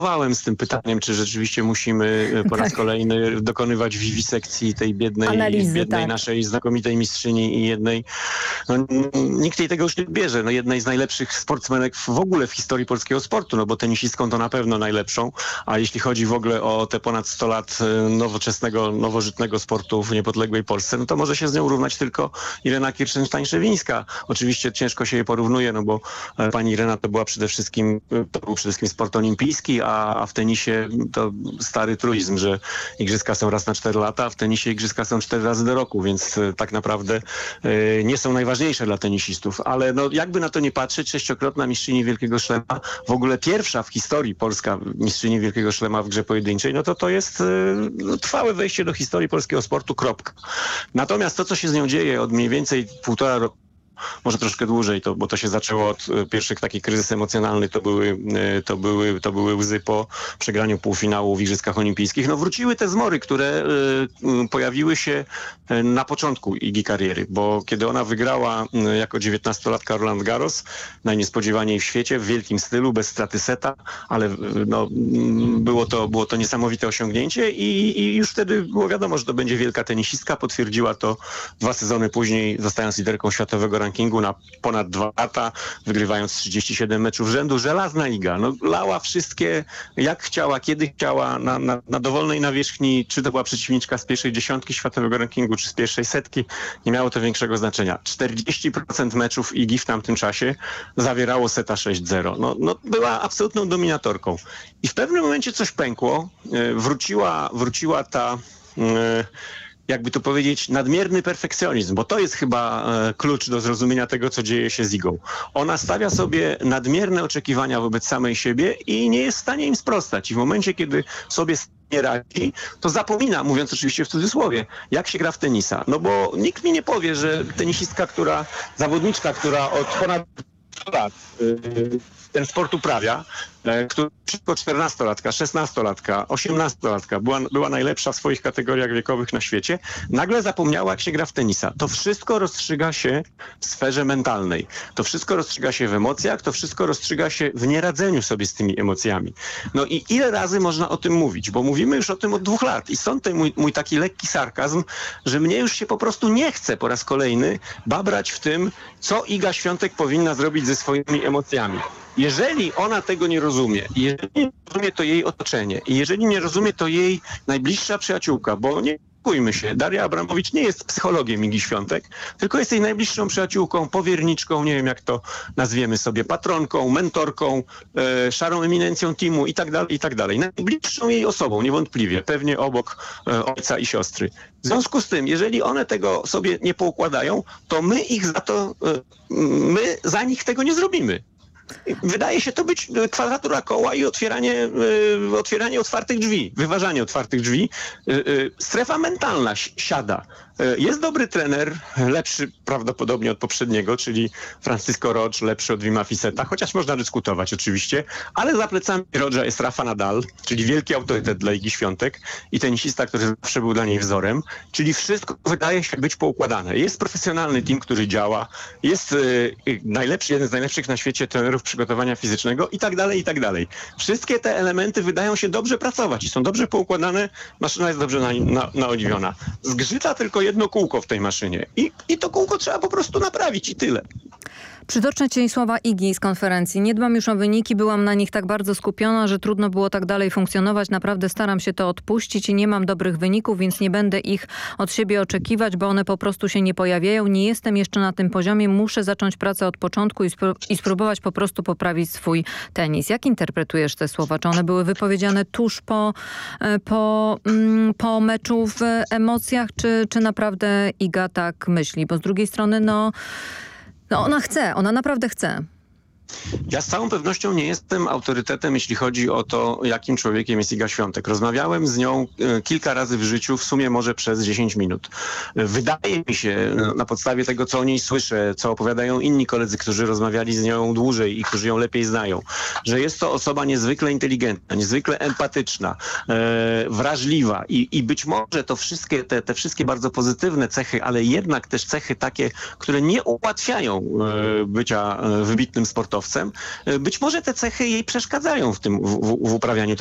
z tym pytaniem, czy rzeczywiście musimy po raz kolejny dokonywać wiwisekcji tej biednej naszej znakomitej mistrzyni i jednej, nikt jej tego już nie bierze, jednej z najlepszych sportsmenek w ogóle w historii polskiego sportu, bo tenisistką to na pewno najlepszą, a jeśli chodzi w ogóle o te ponad 100 lat nowoczesnego, nowożytnego sportu w niepodległej Polsce, to może się z nią równać tylko Irena Kirschenstein-Szewińska. Oczywiście ciężko się je porównuje, bo pani Irena to był przede wszystkim sport olimpijski, a w tenisie to stary truizm, że igrzyska są raz na 4 lata, a w tenisie igrzyska są 4 razy do roku, więc tak naprawdę nie są najważniejsze dla tenisistów. Ale jakby na to nie patrzeć, 6-krotna mistrzyni Wielkiego Szlema, w ogóle pierwsza w historii polska mistrzyni Wielkiego Szlema w grze pojedynczej, to jest trwałe wejście do historii polskiego sportu, kropka. Natomiast to, co się z nią dzieje od mniej więcej 1,5 roku, może troszkę dłużej, bo to się zaczęło od pierwszych takich kryzys emocjonalnych, to były łzy po przegraniu półfinału w Igrzyskach Olimpijskich. Wróciły te zmory, które pojawiły się na początku Igi kariery, bo kiedy ona wygrała jako 19-latka Roland Garros, najniespodziewaniej w świecie, w wielkim stylu, bez straty seta, ale było to niesamowite osiągnięcie i już wtedy było wiadomo, że to będzie wielka tenisistka. Potwierdziła to 2 sezony później, zostając liderką światowego rankingu na ponad 2 lata, wygrywając 37 meczów rzędu. Żelazna Iga. Lała wszystkie jak chciała, kiedy chciała, na dowolnej nawierzchni, czy to była przeciwniczka z pierwszej 10 światowego rankingu, czy z pierwszej 100. Nie miało to większego znaczenia. 40% meczów Igi w tamtym czasie zawierało seta 6-0. Była absolutną dominatorką. I w pewnym momencie coś pękło. Wróciła ta jakby to powiedzieć, nadmierny perfekcjonizm, bo to jest chyba klucz do zrozumienia tego, co dzieje się z Igą. Ona stawia sobie nadmierne oczekiwania wobec samej siebie i nie jest w stanie im sprostać. I w momencie, kiedy sobie nie radzi, to zapomina, mówiąc oczywiście w cudzysłowie, jak się gra w tenisa. Bo nikt mi nie powie, że tenisistka, zawodniczka, która od ponad lat ten sport uprawia, która tylko 14-latka, 16-latka, 18-latka była najlepsza w swoich kategoriach wiekowych na świecie, nagle zapomniała, jak się gra w tenisa. To wszystko rozstrzyga się w sferze mentalnej. To wszystko rozstrzyga się w emocjach, to wszystko rozstrzyga się w nieradzeniu sobie z tymi emocjami. I ile razy można o tym mówić? Bo mówimy już o tym od 2 lat i stąd ten mój taki lekki sarkazm, że mnie już się po prostu nie chce po raz kolejny babrać w tym, co Iga Świątek powinna zrobić ze swoimi emocjami. Jeżeli ona tego nie rozumie, jeżeli nie rozumie to jej otoczenie i jeżeli nie rozumie to jej najbliższa przyjaciółka, bo nie oszukujmy się, Daria Abramowicz nie jest psychologiem Igi Świątek, tylko jest jej najbliższą przyjaciółką, powierniczką, nie wiem jak to nazwiemy sobie, patronką, mentorką, szarą eminencją teamu i tak dalej. Najbliższą jej osobą, niewątpliwie, pewnie obok ojca i siostry. W związku z tym, jeżeli one tego sobie nie poukładają, to my za nich tego nie zrobimy. Wydaje się to być kwadratura koła i otwieranie otwartych drzwi, wyważanie otwartych drzwi. Strefa mentalna siada. Jest dobry trener, lepszy prawdopodobnie od poprzedniego, czyli Francisco Roig, lepszy od Wima Fiseta, chociaż można dyskutować oczywiście, ale za plecami Roga jest Rafa Nadal, czyli wielki autorytet dla Igi Świątek i tenisista, który zawsze był dla niej wzorem, czyli wszystko wydaje się być poukładane. Jest profesjonalny team, który działa, jest jeden z najlepszych na świecie trenerów przygotowania fizycznego i tak dalej, i tak dalej. Wszystkie te elementy wydają się dobrze pracować i są dobrze poukładane, maszyna jest dobrze naoliwiona. Zgrzyta tylko jedno kółko w tej maszynie i to kółko trzeba po prostu naprawić i tyle. Przytoczę ci słowa Igi z konferencji. Nie dbam już o wyniki, byłam na nich tak bardzo skupiona, że trudno było tak dalej funkcjonować. Naprawdę staram się to odpuścić i nie mam dobrych wyników, więc nie będę ich od siebie oczekiwać, bo one po prostu się nie pojawiają. Nie jestem jeszcze na tym poziomie, muszę zacząć pracę od początku i spróbować po prostu poprawić swój tenis. Jak interpretujesz te słowa? Czy one były wypowiedziane tuż po meczu w emocjach, czy naprawdę Iga tak myśli? Bo z drugiej strony, ona naprawdę chce. Ja z całą pewnością nie jestem autorytetem, jeśli chodzi o to, jakim człowiekiem jest Iga Świątek. Rozmawiałem z nią kilka razy w życiu, w sumie może przez 10 minut. Wydaje mi się, na podstawie tego, co o niej słyszę, co opowiadają inni koledzy, którzy rozmawiali z nią dłużej i którzy ją lepiej znają, że jest to osoba niezwykle inteligentna, niezwykle empatyczna, wrażliwa i być może to te wszystkie bardzo pozytywne cechy, ale jednak też cechy takie, które nie ułatwiają bycia wybitnym sportowcem, sportowcem. Być może te cechy jej przeszkadzają w uprawianiu